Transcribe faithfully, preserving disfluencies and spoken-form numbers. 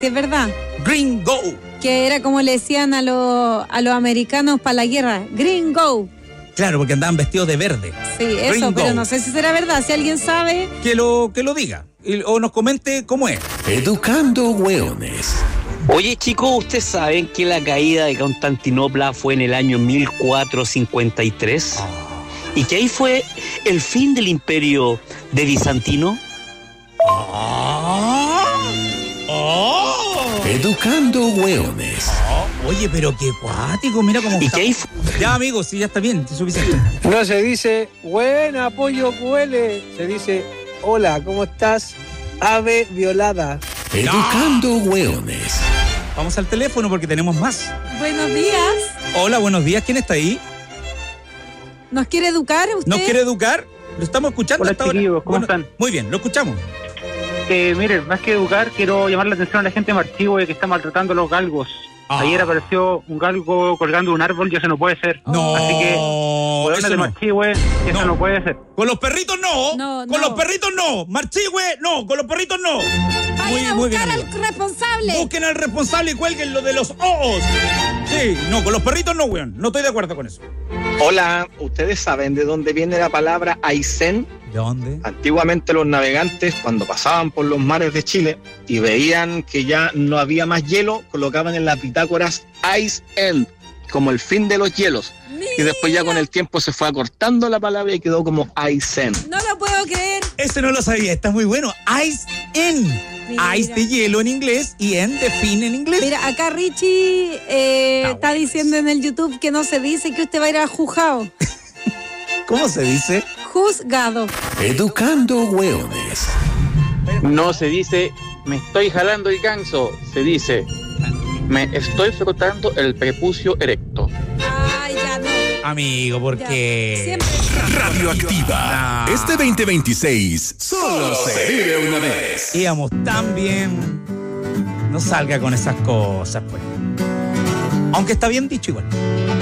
Es verdad. Green Go. Que era como le decían a los, a los americanos para la guerra. Green Go. Claro, porque andaban vestidos de verde. Sí, eso, Green pero Go. no sé si será verdad. Si alguien sabe... Que lo, que lo diga. Y- o nos comente cómo es. Educando hueones. Oye, chicos, ¿ustedes saben que la caída de Constantinopla fue en el año mil cuatrocientos cincuenta y tres? ¿Y que ahí fue el fin del imperio de Bizantino? ¡Ah! ¡Oh! Educando hueones. Oye, pero qué cuático, mira cómo ¿Y está. que ahí fu- Ya, amigos, sí, ya está bien, es suficiente. No se dice, buena, pollo cuele. Se dice, hola, ¿cómo estás? Ave violada. Educando hueones. Vamos al teléfono porque tenemos más. Buenos días. Hola, buenos días, ¿quién está ahí? ¿Nos quiere educar usted? ¿Nos quiere educar? ¿Lo estamos escuchando Hola, hasta ahora? chiquillos, ¿cómo Bueno, están? Muy bien, lo escuchamos. Eh, miren, más que educar, quiero llamar la atención a la gente de Marchihue que está maltratando a los galgos. Ah. Ayer apareció un galgo colgando de un árbol y eso no puede ser. No, Así que, hueones eso de no. Marchihue, eso No. no. puede ser. Con los perritos no. No, Con no. los perritos no. Marchihue, no. Con los perritos no. Vayan a muy bien, buscar amigo. al responsable. Busquen al responsable y cuelguen lo de los ojos. Sí, no, con los perritos no, weón. No estoy de acuerdo con eso. Hola, ¿ustedes saben de dónde viene la palabra Aysén? ¿De dónde? Antiguamente los navegantes, cuando pasaban por los mares de Chile y veían que ya no había más hielo, colocaban en las bitácoras Ice End, como el fin de los hielos. Y después ya con el tiempo se fue acortando la palabra y quedó como Aysén. No lo puedo creer. Ese no lo sabía, está muy bueno. Ice End. Mira. Ice de hielo en inglés y end de fin en inglés. Mira, acá Richie eh, Ah, está bueno. diciendo en el YouTube que no se dice que usted va a ir a juzgado. ¿Cómo se dice? Juzgado. Educando hueones. No se dice, me estoy jalando el ganso. Se dice, me estoy frotando el prepucio erecto. Ay, ya no. Amigo, Ya. porque... Siempre. Radioactiva. No. Este veinte veintiséis solo se vive una vez. Íbamos tan bien. No salga con esas cosas, pues. Aunque está bien dicho igual.